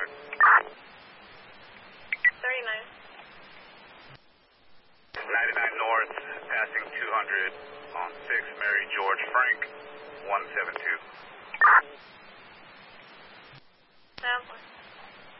200. 39. 99 north, passing 200 on 6 Mary George Frank, 172.